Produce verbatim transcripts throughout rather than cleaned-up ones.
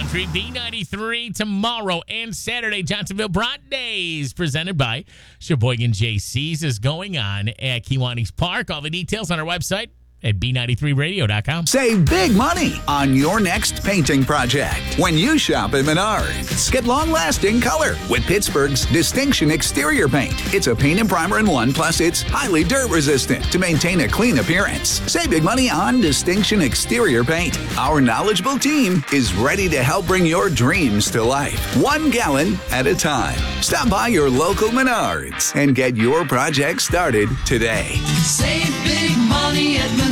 Country. B ninety-three tomorrow and Saturday. Johnsonville Brought Days presented by Sheboygan J C's is going on at Kiwanis Park. All the details on our website at b ninety-three radio dot com. Save big money on your next painting project when you shop at Menards. Get long-lasting color with Pittsburgh's Distinction Exterior Paint. It's a paint and primer in one, plus it's highly dirt-resistant to maintain a clean appearance. Save big money on Distinction Exterior Paint. Our knowledgeable team is ready to help bring your dreams to life, one gallon at a time. Stop by your local Menards and get your project started today. Save big money at Menards.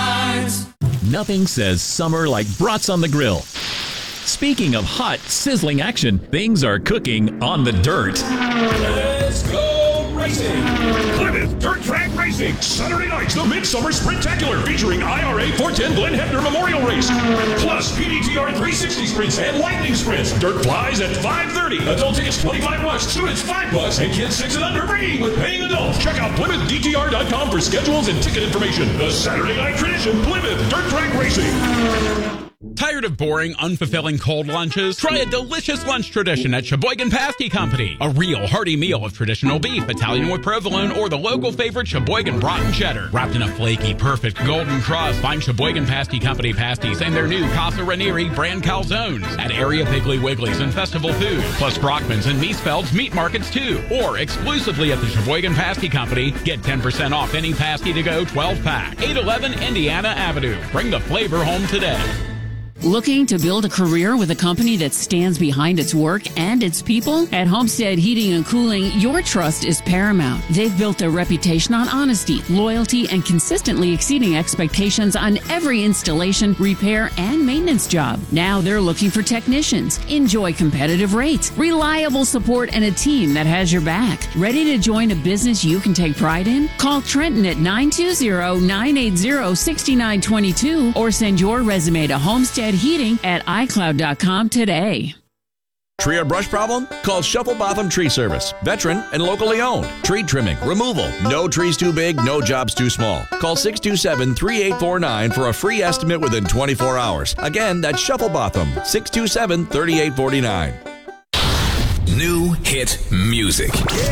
Nothing says summer like brats on the grill. Speaking of hot, sizzling action, things are cooking on the dirt. Let's go racing! Plymouth Dirt Track Racing, Saturday nights, the Midsummer Sprintacular, featuring I R A four ten Glenn Hefner Memorial Race, plus P D T R three sixty sprints and lightning sprints. Dirt flies at five thirty. Adult tickets twenty-five bucks, students five bucks, and kids six and under free with paying adults. Check out Plymouth D T R dot com for schedules and ticket information. The Saturday night tradition, Plymouth Dirt Track Racing. Tired of boring, unfulfilling cold lunches? Try a delicious lunch tradition at Sheboygan Pasty Company. A real hearty meal of traditional beef, Italian with provolone, or the local favorite Sheboygan brat and cheddar. Wrapped in a flaky, perfect golden crust, find Sheboygan Pasty Company pasties and their new Casa Ranieri brand calzones at area Piggly Wiggly's and Festival Foods, plus Brockman's and Miesfeld's meat markets too. Or exclusively at the Sheboygan Pasty Company, get ten percent off any pasty to go twelve pack. eight eleven Indiana Avenue. Bring the flavor home today. Looking to build a career with a company that stands behind its work and its people? At Homestead Heating and Cooling, your trust is paramount. They've built a reputation on honesty, loyalty, and consistently exceeding expectations on every installation, repair, and maintenance job. Now they're looking for technicians. Enjoy competitive rates, reliable support, and a team that has your back. Ready to join a business you can take pride in? Call Trenton at nine two zero, nine eight zero, six nine two two or send your resume to Homestead Heating at i cloud dot com today. Tree or brush problem? Call Shuffle Botham Tree Service. Veteran and locally owned. Tree trimming, removal. No trees too big, no jobs too small. Call six two seven, three eight four nine for a free estimate within twenty-four hours. Again, that's Shuffle Botham, six two seven, three eight four nine. New hit music.